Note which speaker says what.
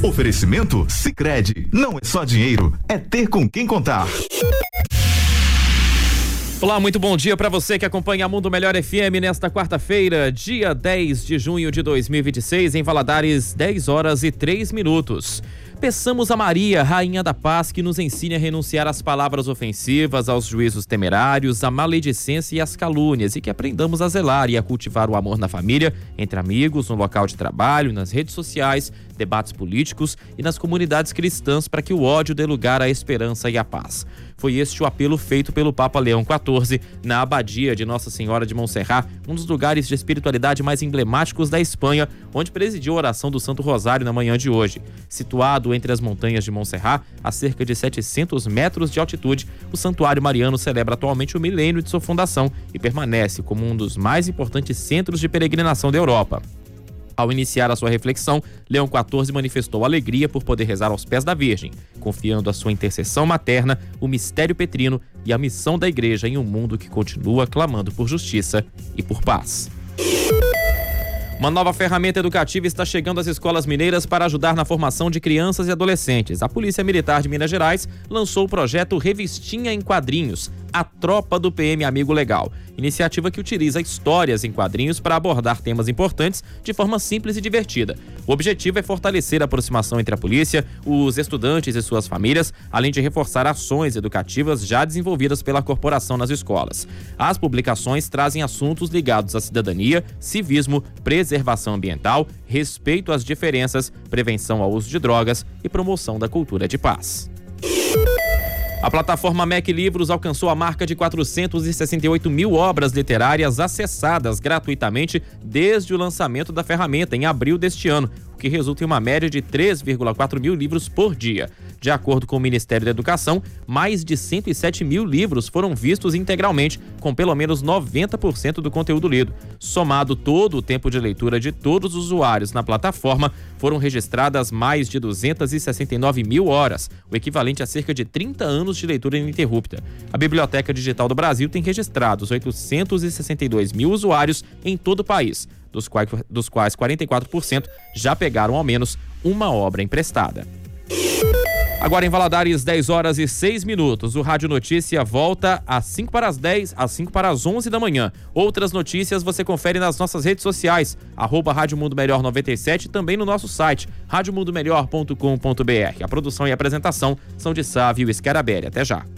Speaker 1: Oferecimento Sicredi. Não é só dinheiro, é ter com quem contar.
Speaker 2: Olá, muito bom dia para você que acompanha a Mundo Melhor FM nesta quarta-feira, dia 10 de junho de 2026, em Valadares, 10h03. Peçamos a Maria, Rainha da Paz, que nos ensine a renunciar às palavras ofensivas, aos juízos temerários, à maledicência e às calúnias, e que aprendamos a zelar e a cultivar o amor na família, entre amigos, no local de trabalho, nas redes sociais, debates políticos e nas comunidades cristãs, para que o ódio dê lugar à esperança e à paz. Foi este o apelo feito pelo Papa Leão XIV na abadia de Nossa Senhora de Montserrat, um dos lugares de espiritualidade mais emblemáticos da Espanha, onde presidiu a oração do Santo Rosário na manhã de hoje. Situado entre as montanhas de Montserrat, a cerca de 700 metros de altitude, o Santuário Mariano celebra atualmente o milênio de sua fundação e permanece como um dos mais importantes centros de peregrinação da Europa. Ao iniciar a sua reflexão, Leão XIV manifestou alegria por poder rezar aos pés da Virgem, confiando a sua intercessão materna, o mistério petrino e a missão da Igreja em um mundo que continua clamando por justiça e por paz. Uma nova ferramenta educativa está chegando às escolas mineiras para ajudar na formação de crianças e adolescentes. A Polícia Militar de Minas Gerais lançou o projeto Revistinha em Quadrinhos, a tropa do PM Amigo Legal. Iniciativa que utiliza histórias em quadrinhos para abordar temas importantes de forma simples e divertida. O objetivo é fortalecer a aproximação entre a polícia, os estudantes e suas famílias, além de reforçar ações educativas já desenvolvidas pela corporação nas escolas. As publicações trazem assuntos ligados à cidadania, civismo, preservação ambiental, respeito às diferenças, prevenção ao uso de drogas e promoção da cultura de paz. A plataforma MEC Livros alcançou a marca de 468 mil obras literárias acessadas gratuitamente desde o lançamento da ferramenta em abril deste ano, o que resulta em uma média de 3,4 mil livros por dia. De acordo com o Ministério da Educação, mais de 107 mil livros foram vistos integralmente, com pelo menos 90% do conteúdo lido. Somado todo o tempo de leitura de todos os usuários na plataforma, foram registradas mais de 269 mil horas, o equivalente a cerca de 30 anos de leitura ininterrupta. A Biblioteca Digital do Brasil tem registrados 862 mil usuários em todo o país, dos quais 44% já pegaram ao menos uma obra emprestada. Agora em Valadares, 10h06. O Rádio Notícia volta às 5 para as 10, às 5 para as 11 da manhã. Outras notícias você confere nas nossas redes sociais, @Rádio Mundo Melhor 97 e também no nosso site, radiomundomelhor.com.br. A produção e a apresentação são de Sávio Scarabelli. Até já.